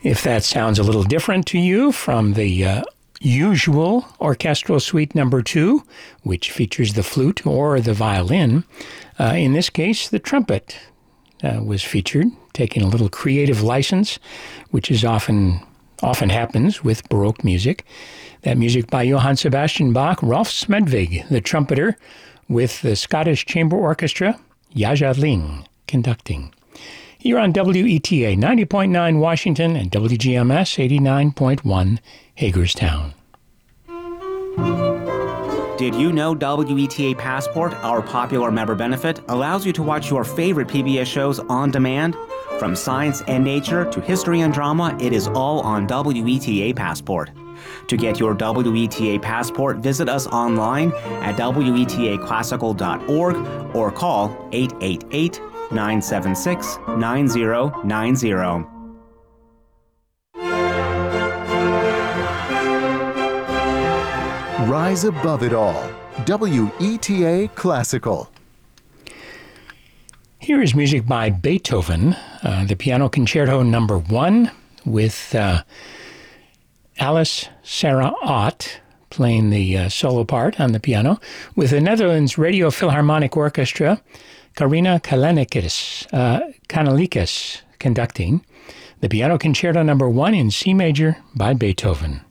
If that sounds a little different to you from the usual orchestral suite number 2, which features the flute or the violin, in this case, the trumpet was featured, taking a little creative license, which is often happens with Baroque music. That music by Johann Sebastian Bach, Rolf Smedvig, the trumpeter, with the Scottish Chamber Orchestra, Yaja Ling, conducting. Here on WETA 90.9 Washington and WGMS 89.1 Hagerstown. Did you know WETA Passport, our popular member benefit, allows you to watch your favorite PBS shows on demand? From science and nature to history and drama, it is all on WETA Passport. To get your WETA Passport, visit us online at wetaclassical.org or call 888-976-9090. Rise above it all. WETA Classical. Here is music by Beethoven, the Piano Concerto number 1, with Alice Sarah Ott playing the solo part on the piano, with the Netherlands Radio Philharmonic Orchestra, Karina Kanalikis conducting the Piano Concerto number 1 in C major by Beethoven.